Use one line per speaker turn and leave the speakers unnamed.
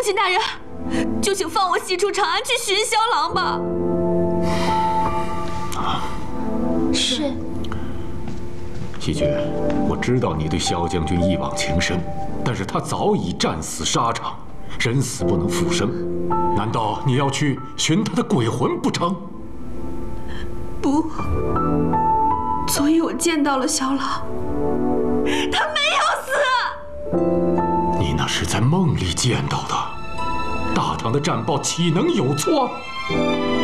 亲大人，就请放我西出长安去寻萧郎吧。
是。
喜鹊，我知道你对萧将军一往情深，但是他早已战死沙场，人死不能复生，难道你要去寻他的鬼魂不成？
不，昨夜我见到了萧郎，他没有死。
你那是在梦里见到的，大唐的战报岂能有错？